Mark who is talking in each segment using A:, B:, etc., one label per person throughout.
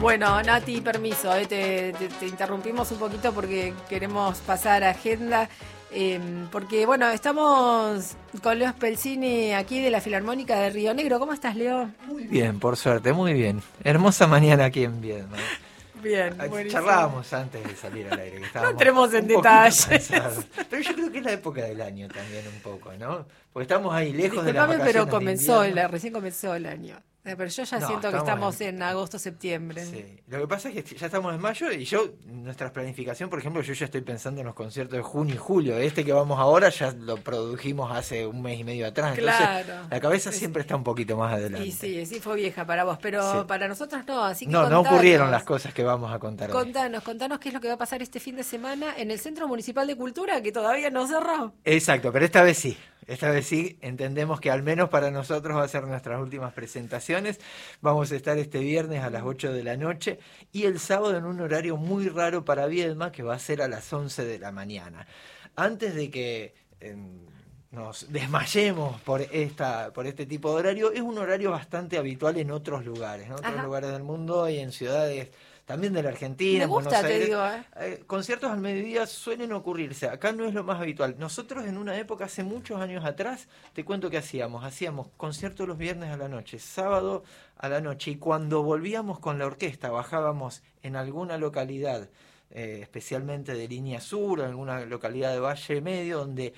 A: Bueno, Nati, permiso, te interrumpimos un poquito porque queremos pasar a agenda, porque bueno, estamos con Leo Spelcini aquí de la Filarmónica de Río Negro. ¿Cómo estás, Leo?
B: Muy bien, por suerte, muy bien. Hermosa mañana aquí en Viedma.
A: Bien, buenísimo.
B: Charlábamos antes de salir al aire, que estábamos
A: no entremos en
B: un
A: detalles.
B: Cansados. Pero yo creo que es la época del año también un poco, ¿no? Porque estamos ahí lejos de las vacaciones.
A: Pero recién comenzó el año. Pero yo ya siento que estamos en agosto, septiembre.
B: Sí, lo que pasa es que ya estamos en mayo y nuestra planificación, por ejemplo, yo ya estoy pensando en los conciertos de junio y julio. Este que vamos ahora ya lo produjimos hace un mes y medio atrás.
A: Claro.
B: Entonces, la cabeza siempre está un poquito más adelante.
A: Y sí, fue vieja para vos, pero sí. Para nosotros no. Así que
B: no ocurrieron las cosas que vamos a contar hoy.
A: Contanos qué es lo que va a pasar este fin de semana en el Centro Municipal de Cultura, que todavía no cerró.
B: Exacto, pero esta vez sí. Esta vez sí, entendemos que al menos para nosotros va a ser nuestras últimas presentaciones. Vamos a estar este viernes a las 8 de la noche y el sábado en un horario muy raro para Viedma, que va a ser a las 11 de la mañana. Antes de que nos desmayemos por este tipo de horario, es un horario bastante habitual en otros lugares, ¿no? Otros lugares del mundo y en ciudades también de la Argentina.
A: Me gusta,
B: Buenos Aires,
A: te digo.
B: Conciertos al mediodía suelen ocurrirse. Acá no es lo más habitual. Nosotros en una época, hace muchos años atrás, te cuento que hacíamos conciertos los viernes a la noche, sábado a la noche, y cuando volvíamos con la orquesta, bajábamos en alguna localidad, especialmente de Línea Sur, o en alguna localidad de Valle Medio, donde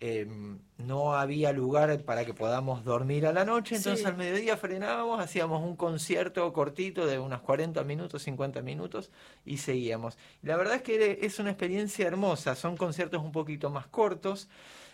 B: no había lugar para que podamos dormir a la noche, entonces al mediodía frenábamos, hacíamos un concierto cortito de unos 40 minutos, 50 minutos y seguíamos. La verdad es que es una experiencia hermosa, son conciertos un poquito más cortos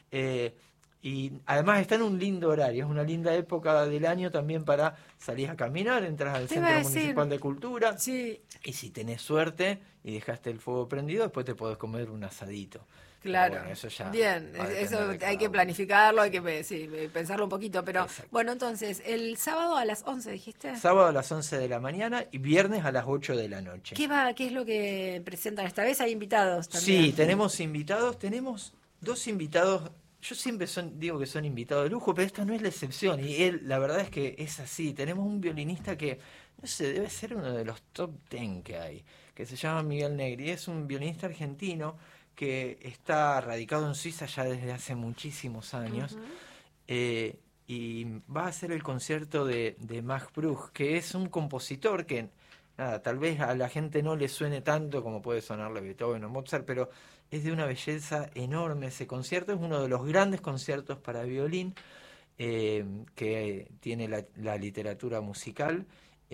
B: y además está en un lindo horario, es una linda época del año también para salir a caminar, entras al Centro Municipal de Cultura y si tenés suerte y dejaste el fuego prendido, después te podés comer un asadito.
A: Claro,
B: bueno, eso ya
A: bien, eso hay que planificarlo, hay que pensarlo un poquito, pero exacto. Bueno, entonces, el sábado a las 11, ¿dijiste?
B: Sábado a las 11 de la mañana y viernes a las 8 de la noche.
A: ¿Qué es lo que presentan esta vez? ¿Hay invitados también?
B: Sí, tenemos invitados, tenemos 2 invitados, yo siempre digo que son invitados de lujo, pero esta no es la excepción, y la verdad es que es así, tenemos un violinista que, no sé, debe ser uno de los top 10 que hay, que se llama Miguel Negri, es un violinista argentino que está radicado en Suiza ya desde hace muchísimos años, y va a hacer el concierto de Max Bruch, que es un compositor que, tal vez a la gente no le suene tanto como puede sonarle Beethoven o Mozart, pero es de una belleza enorme ese concierto, es uno de los grandes conciertos para violín que tiene la literatura musical,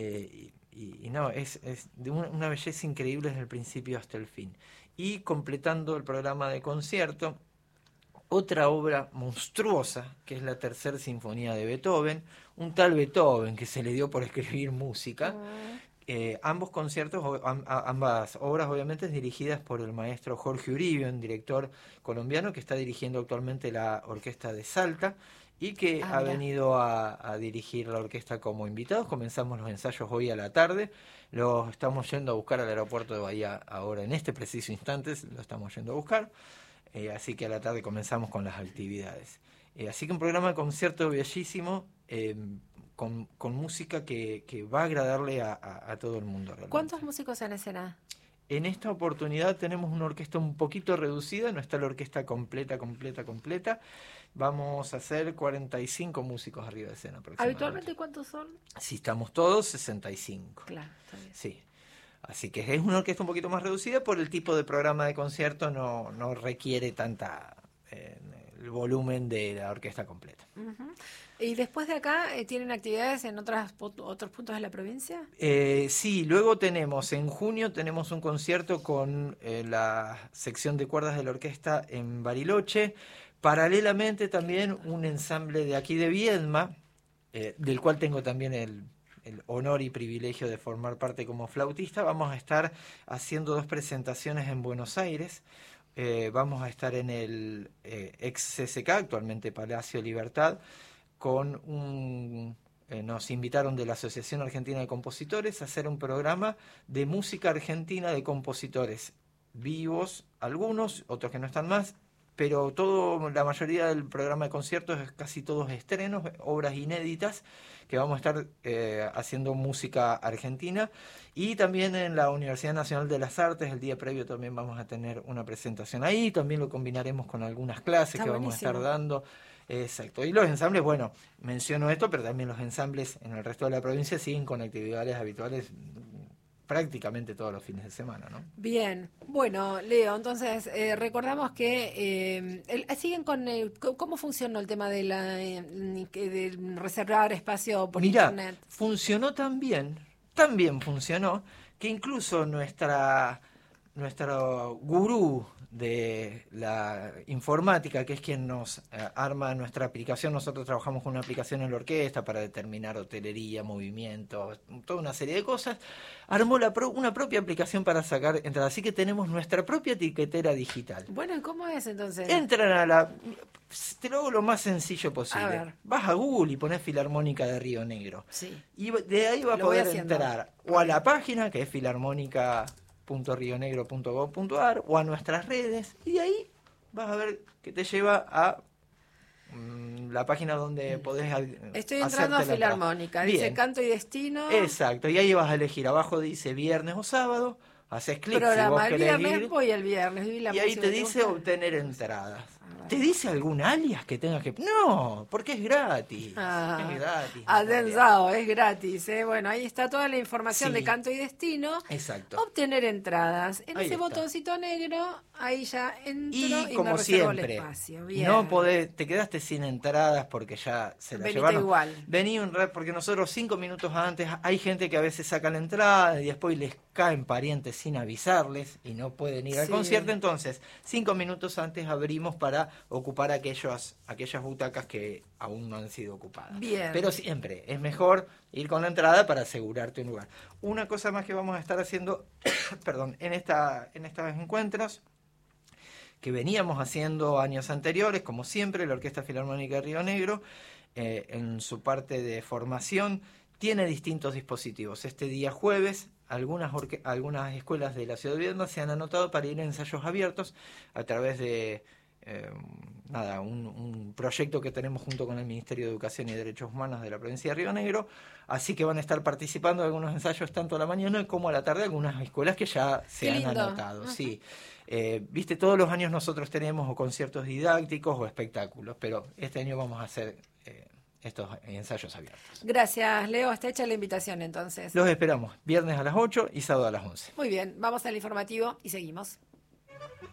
B: es de una belleza increíble desde el principio hasta el fin. Y completando el programa de concierto, otra obra monstruosa, que es la Tercera Sinfonía de Beethoven, un tal Beethoven que se le dio por escribir música. Ambos conciertos, ambas obras obviamente dirigidas por el maestro Jorge Uribe, un director colombiano que está dirigiendo actualmente la Orquesta de Salta y que ha venido a dirigir la orquesta como invitados. Comenzamos los ensayos hoy a la tarde, los estamos yendo a buscar al aeropuerto de Bahía ahora en este preciso instante, lo estamos yendo a buscar, así que a la tarde comenzamos con las actividades. Así que un programa de concierto bellísimo, con música que va a agradarle a todo el mundo. Realmente.
A: ¿Cuántos músicos en escena?
B: En esta oportunidad tenemos una orquesta un poquito reducida, no está la orquesta completa. Vamos a hacer 45 músicos arriba de escena aproximadamente.
A: ¿Habitualmente cuántos son?
B: Si estamos todos, 65.
A: Claro, está bien.
B: Sí. Así que es una orquesta un poquito más reducida, por el tipo de programa de concierto no requiere tanta el volumen de la orquesta completa.
A: Uh-huh. ¿Y después de acá tienen actividades en otros puntos de la provincia?
B: Sí, luego en junio tenemos un concierto con la sección de cuerdas de la orquesta en Bariloche. Paralelamente también un ensamble de aquí de Viedma, del cual tengo también el honor y privilegio de formar parte como flautista. Vamos a estar haciendo 2 presentaciones en Buenos Aires. Vamos a estar en el ex CCK, actualmente Palacio Libertad, nos invitaron de la Asociación Argentina de Compositores a hacer un programa de música argentina de compositores vivos, algunos, otros que no están más, pero la mayoría del programa de conciertos es casi todos estrenos, obras inéditas, que vamos a estar haciendo música argentina. Y también en la Universidad Nacional de las Artes, el día previo también vamos a tener una presentación ahí, también lo combinaremos con algunas clases
A: Está
B: que
A: buenísimo.
B: vamos a estar dando. Exacto. Y los ensambles, bueno, menciono esto, pero también los ensambles en el resto de la provincia siguen con actividades habituales prácticamente todos los fines de semana, ¿no?
A: Bien, bueno, Leo, entonces recordamos que siguen con ¿cómo funcionó el tema de de reservar espacio por
B: Mirá,
A: internet?
B: funcionó tan bien funcionó, que incluso nuestro gurú de la informática, que es quien nos arma nuestra aplicación, nosotros trabajamos con una aplicación en la orquesta para determinar hotelería, movimientos, toda una serie de cosas, armó una propia aplicación para sacar entradas, así que tenemos nuestra propia etiquetera digital.
A: Bueno, ¿y cómo es entonces?
B: Entran te lo hago lo más sencillo
A: A
B: posible.
A: ver.
B: Vas a Google y pones Filarmónica de Río Negro.
A: Sí.
B: Y de ahí va a
A: Lo voy
B: poder
A: haciendo.
B: entrar o a la página, que es filarmónica.rionegro.gov.ar, o a nuestras redes, y de ahí vas a ver que te lleva a la página donde podés
A: Estoy entrando a
B: hacerte la entrada.
A: Filarmónica, dice
B: Bien.
A: canto y destino.
B: Exacto, y ahí vas a elegir, abajo dice viernes o sábado, haces clic si vos
A: Programa el
B: querés
A: viernes,
B: ir,
A: voy el viernes. Vi la
B: y ahí
A: música
B: te
A: que
B: dice
A: gusta.
B: obtener entradas.
A: A ver.
B: ¿Te dice algún alias que tengas que...? No, porque es gratis.
A: Ah,
B: Es gratis.
A: Atenzado, es gratis. Bueno, ahí está toda la información
B: Sí.
A: de canto y destino.
B: Exacto.
A: Obtener entradas. En
B: Ahí
A: ese
B: está.
A: botoncito negro, ahí ya entro
B: Y
A: y
B: como
A: me reservo el
B: siempre,
A: espacio. Bien.
B: no te quedaste sin entradas porque ya se la
A: Venite
B: llevaron.
A: igual.
B: Vení porque nosotros 5 minutos antes, hay gente que a veces saca la entrada y después les caen parientes sin avisarles y no pueden ir al
A: Sí.
B: concierto. Entonces, 5 minutos antes abrimos para ocupar aquellas butacas que aún no han sido ocupadas.
A: Bien.
B: Pero siempre es mejor ir con la entrada para asegurarte un lugar. Una cosa más que vamos a estar haciendo, perdón, en estos encuentros, que veníamos haciendo años anteriores, como siempre, la Orquesta Filarmónica de Río Negro, en su parte de formación, tiene distintos dispositivos. Este día jueves, algunas escuelas de la ciudad de Viedma se han anotado para ir a ensayos abiertos a través de un proyecto que tenemos junto con el Ministerio de Educación y Derechos Humanos de la provincia de Río Negro, así que van a estar participando de algunos ensayos tanto a la mañana como a la tarde, algunas escuelas que ya se
A: Qué
B: han
A: lindo.
B: anotado. Sí. Viste, todos los años nosotros tenemos o conciertos didácticos o espectáculos, pero este año vamos a hacer estos ensayos abiertos.
A: Gracias, Leo. Está hecha la invitación entonces.
B: Los esperamos viernes a las 8 y sábado a las 11.
A: Muy bien, vamos al informativo y seguimos.